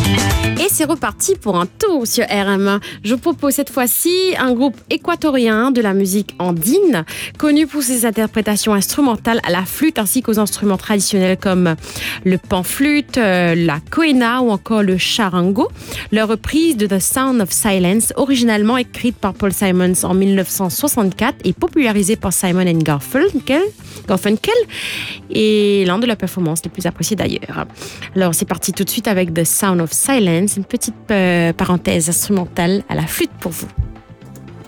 Et c'est reparti pour un tour sur RM1. Je vous propose cette fois-ci un groupe équatorien de la musique andine, connu pour ses interprétations instrumentales à la flûte ainsi qu'aux instruments traditionnels comme le panflûte, la quena ou encore le charango. Leur reprise de The Sound of Silence, originalement écrite par Paul Simon en 1964 et popularisée par Simon & Garfunkel, et l'un de leurs performances les plus appréciées d'ailleurs. Alors c'est parti tout de suite avec The Sound of Silence, une petite parenthèse instrumentale à la flûte pour vous.